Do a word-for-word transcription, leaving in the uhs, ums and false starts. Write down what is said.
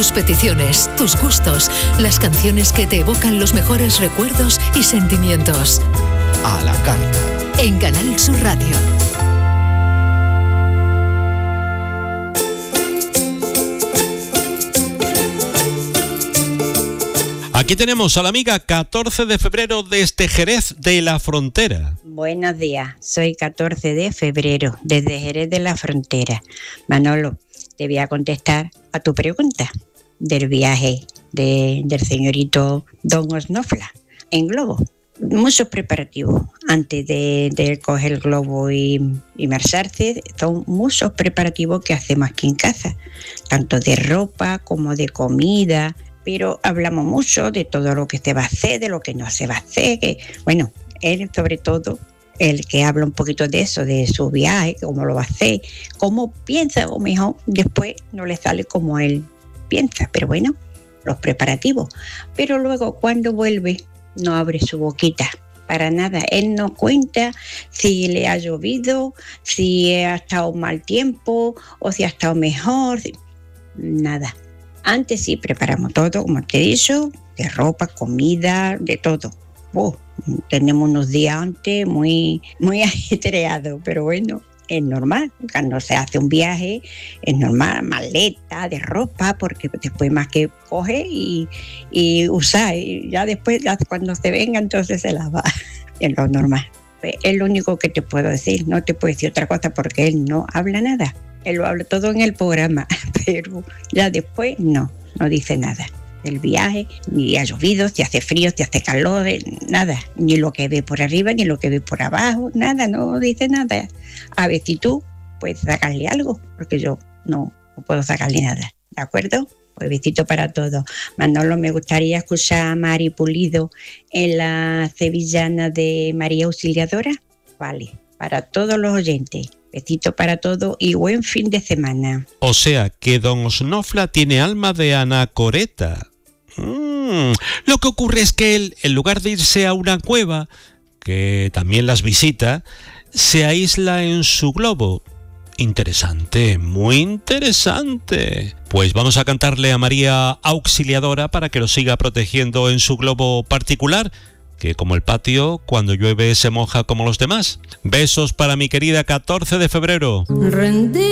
tus peticiones, tus gustos, las canciones que te evocan los mejores recuerdos y sentimientos. A la carta. En Canal Sur Radio. Aquí tenemos a la amiga catorce de febrero desde Jerez de la Frontera. Buenos días, soy catorce de febrero desde Jerez de la Frontera. Manolo, te voy a contestar a tu pregunta del viaje de, del señorito Don Osnofla en globo. Muchos preparativos antes de, de coger el globo y, y marcharse. Son muchos preparativos que hacemos aquí en casa, tanto de ropa como de comida. Pero hablamos mucho de todo lo que se va a hacer, de lo que no se va a hacer. Que, bueno, él sobre todo, el que habla un poquito de eso, de su viaje, cómo lo va a hacer, cómo piensa, o mejor, después no le sale como él piensa. Pero bueno, los preparativos. Pero luego cuando vuelve, no abre su boquita. Para nada. Él no cuenta si le ha llovido, si ha estado mal tiempo o si ha estado mejor. Nada. Antes sí preparamos todo, como te he dicho, de ropa, comida, de todo. Oh, tenemos unos días antes muy, muy ajetreados, pero bueno, es normal. Cuando se hace un viaje, es normal, maleta de ropa, porque después más que coge y, y usa, y ya después, ya cuando se venga, entonces se lava. Es lo normal. Es lo único que te puedo decir, no te puedo decir otra cosa porque él no habla nada. Él lo habla todo en el programa, pero ya después no, no dice nada del viaje, ni ha llovido, si hace frío, si hace calor, nada, ni lo que ve por arriba, ni lo que ve por abajo, nada, no dice nada. A ver si tú puedes sacarle algo, porque yo no, no puedo sacarle nada, ¿de acuerdo? Pues besito para todos. Manolo, me gustaría escuchar a Mari Pulido en la sevillana de María Auxiliadora. Vale, para todos los oyentes. Besito para todos y buen fin de semana. O sea que Don Osnofla tiene alma de anacoreta. Mm, lo que ocurre es que él, en lugar de irse a una cueva, que también las visita, se aísla en su globo. Interesante, muy interesante. Pues vamos a cantarle a María Auxiliadora para que lo siga protegiendo en su globo particular, que como el patio, cuando llueve se moja como los demás. Besos para mi querida catorce de febrero. Rendí